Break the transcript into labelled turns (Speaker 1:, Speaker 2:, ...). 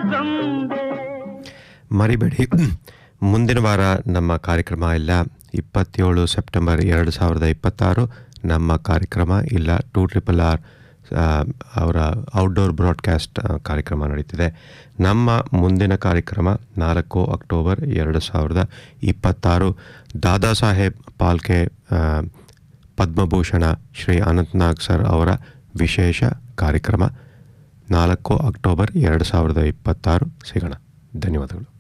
Speaker 1: ಮರಿಬೇಡಿ, ಮುಂದಿನ ವಾರ ನಮ್ಮ ಕಾರ್ಯಕ್ರಮ ಇಲ್ಲ. 27 ಸೆಪ್ಟೆಂಬರ್ 2026 ನಮ್ಮ ಕಾರ್ಯಕ್ರಮ ಇಲ್ಲ. 2RRR ಅವರ ಔಟ್ಡೋರ್ ಬ್ರಾಡ್ಕಾಸ್ಟ್ ಕಾರ್ಯಕ್ರಮ ನಡೀತಿದೆ. ನಮ್ಮ ಮುಂದಿನ ಕಾರ್ಯಕ್ರಮ 4 ಅಕ್ಟೋಬರ್ 2026 ದಾದಾ ಸಾಹೇಬ್ ಪಾಲ್ಕೆ ಪದ್ಮಭೂಷಣ ಶ್ರೀ ಅನಂತನಾಗ್ ಸರ್ ಅವರ ವಿಶೇಷ ಕಾರ್ಯಕ್ರಮ. 4 ಅಕ್ಟೋಬರ್ 2026 ಸಿಗೋಣ. ಧನ್ಯವಾದಗಳು.